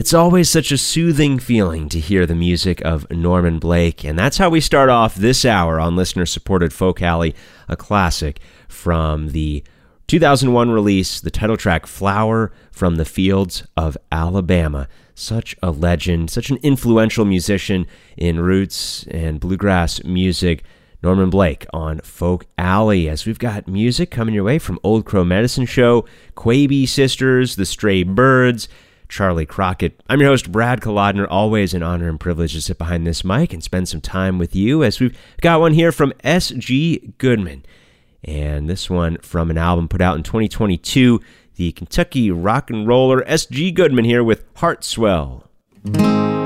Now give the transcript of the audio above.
It's always such a soothing feeling to hear the music of Norman Blake, and that's how we start off this hour on listener-supported Folk Alley, a classic from the 2001 release, the title track Flower from the Fields of Alabama. Such a legend, such an influential musician in roots and bluegrass music, Norman Blake on Folk Alley, as we've got music coming your way from Old Crow Medicine Show, Quaby Sisters, The Stray Birds, Charlie Crockett. I'm your host, Brad Kolodner. Always an honor and privilege to sit behind this mic and spend some time with you, as we've got one here from S.G. Goodman. And this one from an album put out in 2022, the Kentucky rock and roller S.G. Goodman here with Heart Swell.